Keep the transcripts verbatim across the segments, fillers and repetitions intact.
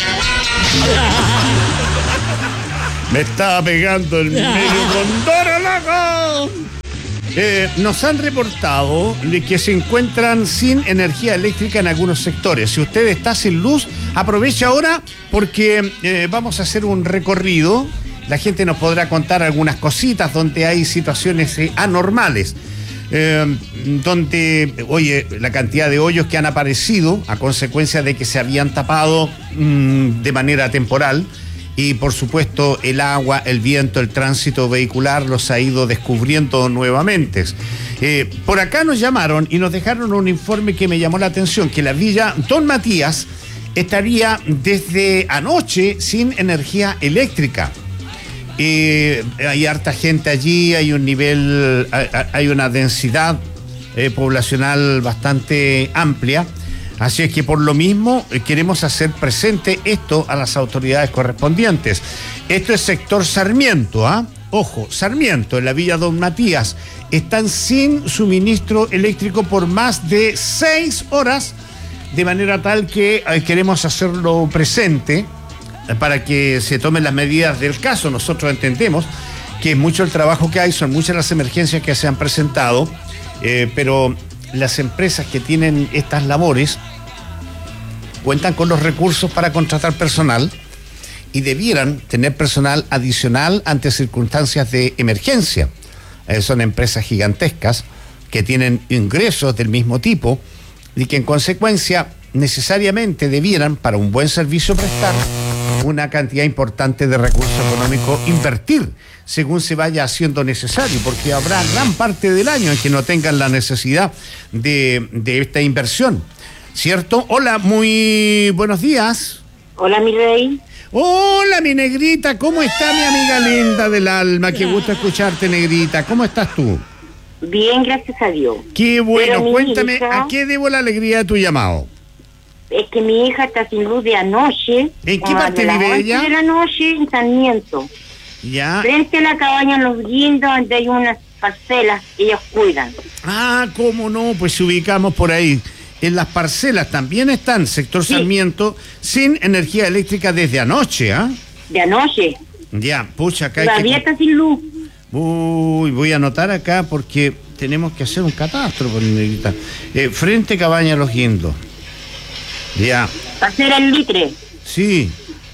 Me estaba pegando el medio condoro, loco. Eh, nos han reportado de que se encuentran sin energía eléctrica en algunos sectores. Si usted está sin luz, aproveche ahora porque eh, vamos a hacer un recorrido. La gente nos podrá contar algunas cositas donde hay situaciones eh, anormales. Eh, donde, oye, la cantidad de hoyos que han aparecido a consecuencia de que se habían tapado mmm, de manera temporal. Y por supuesto el agua, el viento, el tránsito vehicular los ha ido descubriendo nuevamente. Eh, por acá nos llamaron y nos dejaron un informe que me llamó la atención, que la villa Don Matías estaría desde anoche sin energía eléctrica. Eh, hay harta gente allí, hay un nivel, hay, hay una densidad eh, poblacional bastante amplia. Así es que por lo mismo eh, queremos hacer presente esto a las autoridades correspondientes. Esto es sector Sarmiento, ¿ah? ¿eh? Ojo, Sarmiento, en la villa Don Matías, están sin suministro eléctrico por más de seis horas, de manera tal que eh, queremos hacerlo presente eh, para que se tomen las medidas del caso. Nosotros entendemos que es mucho el trabajo que hay, son muchas las emergencias que se han presentado, eh, pero las empresas que tienen estas labores cuentan con los recursos para contratar personal y debieran tener personal adicional ante circunstancias de emergencia. Eh, son empresas gigantescas que tienen ingresos del mismo tipo y que en consecuencia necesariamente debieran, para un buen servicio prestar, una cantidad importante de recursos económicos invertir según se vaya haciendo necesario, porque habrá gran parte del año en que no tengan la necesidad de, de esta inversión, ¿cierto? Hola, muy buenos días. Hola, mi rey. Hola, mi negrita, ¿cómo está mi amiga linda del alma? Qué gusto escucharte, negrita. ¿Cómo estás tú? Bien, gracias a Dios. Qué bueno, cuéntame, hija... ¿a qué debo la alegría de tu llamado? Es que mi hija está sin luz de anoche. ¿En qué parte vive ella? De la noche en Sarmiento. Ya. Frente a la cabaña Los Guindos, donde hay unas parcelas que ellos cuidan. Ah, cómo no, pues ubicamos por ahí. En las parcelas también están, sector sí. Sarmiento, sin energía eléctrica desde anoche, ¿ah? ¿eh? De anoche. Ya, pucha, acá hay Todavía que... está sin luz. Uy, voy a anotar acá porque tenemos que hacer un catástrofe, negrita. Eh, frente a cabaña Los Guindos. Ya. Pasar el litre. Sí.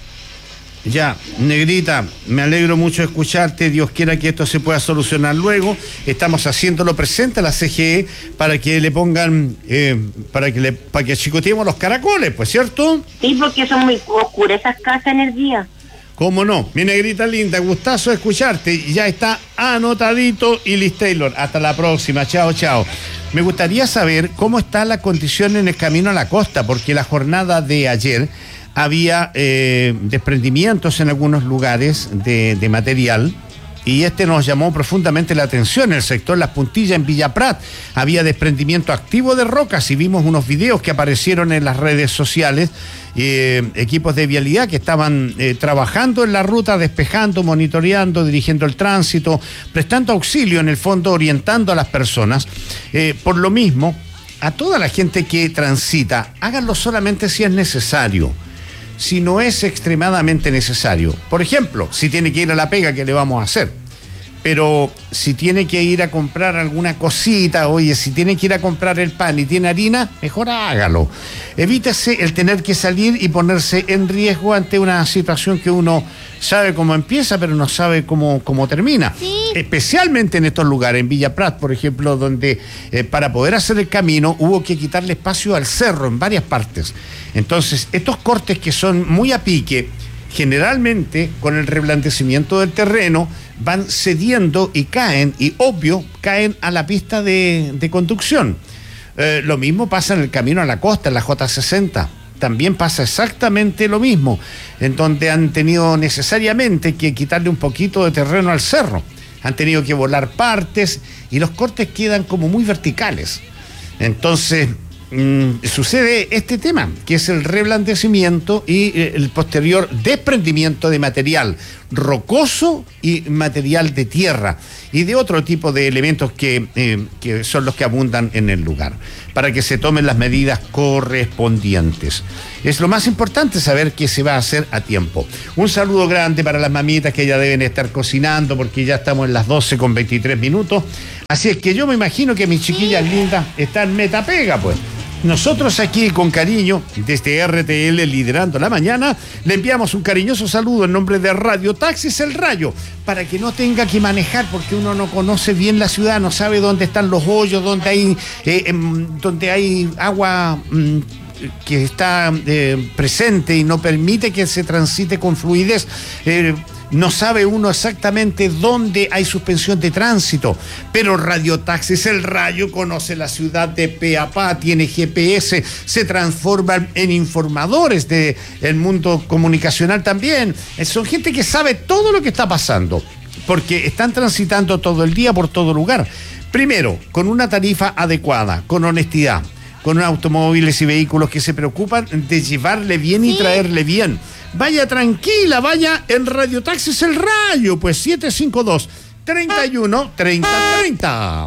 Ya, negrita, me alegro mucho de escucharte. Dios quiera que esto se pueda solucionar luego. Estamos haciéndolo presente a la C G E para que le pongan, eh, para que le, para que chicoteemos los caracoles, pues, ¿cierto? Sí, porque son muy oscuras esas casas en el día. ¿Cómo no? Mi negrita linda, gustazo de escucharte. Ya está anotadito y Liz Taylor. Hasta la próxima. Chao, chao. Me gustaría saber cómo está la condición en el camino a la costa, porque la jornada de ayer había eh, desprendimientos en algunos lugares de, de material, y este nos llamó profundamente la atención. En el sector Las Puntillas, en Villa Prat, había desprendimiento activo de rocas y vimos unos videos que aparecieron en las redes sociales, eh, equipos de vialidad que estaban eh, trabajando en la ruta, despejando, monitoreando, dirigiendo el tránsito, prestando auxilio, en el fondo orientando a las personas. Eh, por lo mismo, a toda la gente que transita, háganlo solamente si es necesario. Si no es extremadamente necesario. Por ejemplo, si tiene que ir a la pega, ¿qué le vamos a hacer? Pero si tiene que ir a comprar alguna cosita, oye, si tiene que ir a comprar el pan y tiene harina, mejor hágalo. Evítese el tener que salir y ponerse en riesgo ante una situación que uno sabe cómo empieza, pero no sabe cómo, cómo termina. Sí. Especialmente en estos lugares, en Villa Prat, por ejemplo, donde eh, para poder hacer el camino hubo que quitarle espacio al cerro en varias partes. Entonces, estos cortes que son muy a pique, generalmente con el reblandecimiento del terreno van cediendo y caen, y obvio, caen a la pista de, de conducción. Eh, lo mismo pasa en el camino a la costa, en la J sesenta. También pasa exactamente lo mismo, en donde han tenido necesariamente que quitarle un poquito de terreno al cerro. Han tenido que volar partes y los cortes quedan como muy verticales. Entonces, mm, sucede este tema, que es el reblandecimiento y eh, el posterior desprendimiento de material rocoso y material de tierra y de otro tipo de elementos que, eh, que son los que abundan en el lugar, para que se tomen las medidas correspondientes. Es lo más importante saber qué se va a hacer a tiempo. Un saludo grande para las mamitas que ya deben estar cocinando, porque ya estamos en las doce con veintitrés minutos. Así es que yo me imagino que mis chiquillas lindas están metapega, pues. Nosotros aquí con cariño, desde R T L Liderando la Mañana, le enviamos un cariñoso saludo en nombre de Radio Taxis El Rayo, para que no tenga que manejar, porque uno no conoce bien la ciudad, no sabe dónde están los hoyos, dónde hay, eh, eh, donde hay agua mm, que está eh, presente y no permite que se transite con fluidez. Eh, No sabe uno exactamente dónde hay suspensión de tránsito, pero Radio Taxis El Rayo conoce la ciudad de pe a pa, tiene G P S, se transforman en informadores del mundo comunicacional también. Son gente que sabe todo lo que está pasando, porque están transitando todo el día por todo lugar. Primero, con una tarifa adecuada, con honestidad, con automóviles y vehículos que se preocupan de llevarle bien y traerle bien. Vaya tranquila, vaya en Radio Taxis El Rayo, pues siete cinco dos, treinta y uno, treinta, treinta.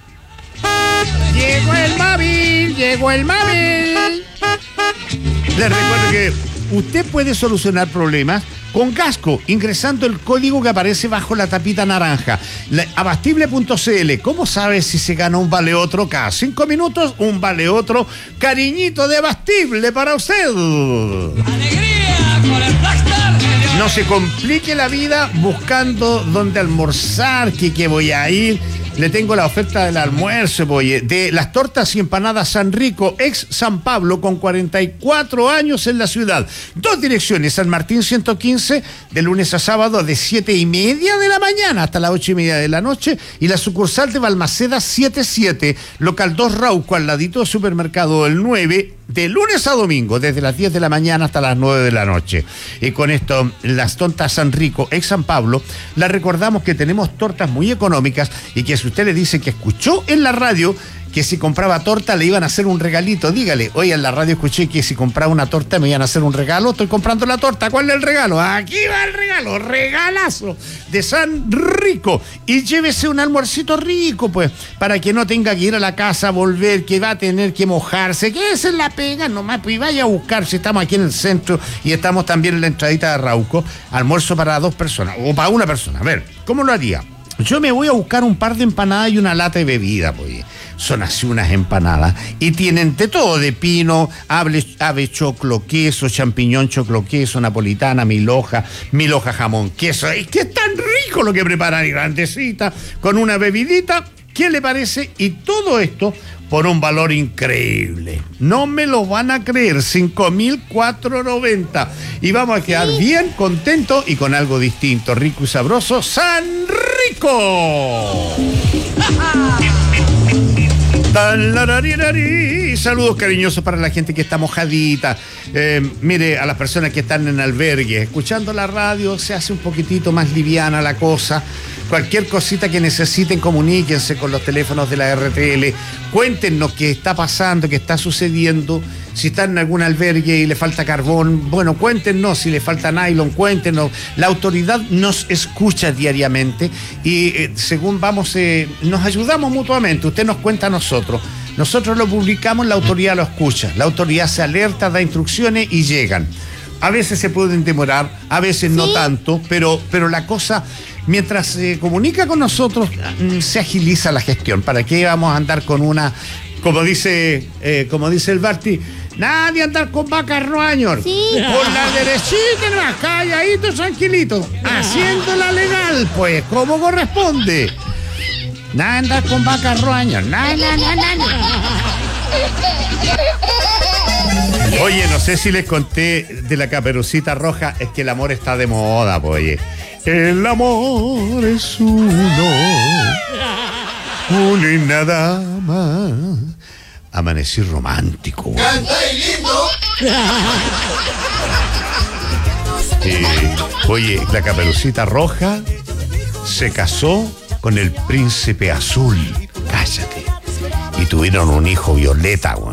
Llegó el móvil, llegó el móvil. Les recuerdo que usted puede solucionar problemas con Gasco, ingresando el código que aparece bajo la tapita naranja. Abastible punto c l. ¿Cómo sabe si se gana un vale otro? Cada cinco minutos, un vale otro. Cariñito de Abastible para usted. ¡Alegría con el Blackstar! No se complique la vida buscando dónde almorzar, que, que voy a ir. Le tengo la oferta del almuerzo, oye, de las tortas y empanadas San Rico, ex San Pablo, con cuarenta y cuatro años en la ciudad. Dos direcciones: San Martín ciento quince, de lunes a sábado, de siete y media de la mañana hasta las ocho y media de la noche, y la sucursal de Balmaceda setenta y siete, local dos Rauco, al ladito del supermercado El nueve, de lunes a domingo, desde las diez de la mañana hasta las nueve de la noche. Y con esto, las tortas San Rico, ex San Pablo, la recordamos que tenemos tortas muy económicas, y que si usted le dice que escuchó en la radio que si compraba torta le iban a hacer un regalito, dígale: oye, en la radio escuché que si compraba una torta me iban a hacer un regalo, estoy comprando la torta, ¿cuál es el regalo? Aquí va el regalo, regalazo de San Rico, y llévese un almuercito rico, pues, para que no tenga que ir a la casa, volver, que va a tener que mojarse, que esa es la pega nomás, pues, y vaya a buscar, si estamos aquí en el centro y estamos también en la entradita de Rauco, almuerzo para dos personas, o para una persona. A ver, ¿cómo lo haría? Yo me voy a buscar un par de empanadas y una lata de bebida, pues. Son así unas empanadas y tienen de todo: de pino, ave, ave choclo, queso, champiñón, choclo, queso, napolitana, mil hoja, mil hoja, jamón, queso. Es que es tan rico lo que preparan, y grandecita, con una bebidita. ¿Qué le parece? Y todo esto por un valor increíble. No me lo van a creer, cinco mil cuatrocientos noventa. Y vamos a quedar bien contentos y con algo distinto, rico y sabroso. ¡San Rico! Saludos cariñosos para la gente que está mojadita. Eh, mire, a las personas que están en albergue, escuchando la radio, se hace un poquitito más liviana la cosa. Cualquier cosita que necesiten, comuníquense con los teléfonos de la R T L. Cuéntenos qué está pasando, qué está sucediendo. Si están en algún albergue y le falta carbón, bueno, cuéntenos. Si le falta nylon, cuéntenos. La autoridad nos escucha diariamente y eh, según vamos, eh, nos ayudamos mutuamente. Usted nos cuenta a nosotros. Nosotros lo publicamos, la autoridad lo escucha. La autoridad se alerta, da instrucciones y llegan. A veces se pueden demorar, a veces ¿sí? no tanto, pero, pero la cosa, mientras se comunica con nosotros, se agiliza la gestión. ¿Para qué vamos a andar con una, como dice, eh, como dice el Barty, nadie andar con vaca roañor? Sí. Por la derechita, no, calladito, tranquilito, haciéndola legal, pues, como corresponde. Nada andar con vaca roañor, nada, nada, nada. Oye, no sé si les conté de la Caperucita Roja, es que el amor está de moda, pues, oye. El amor es uno, uno y nada más. Amanecí romántico. ¡Canta y lindo! Eh, oye, la Caperucita Roja se casó con el príncipe azul. Cállate. Y tuvieron un hijo violeta, güey.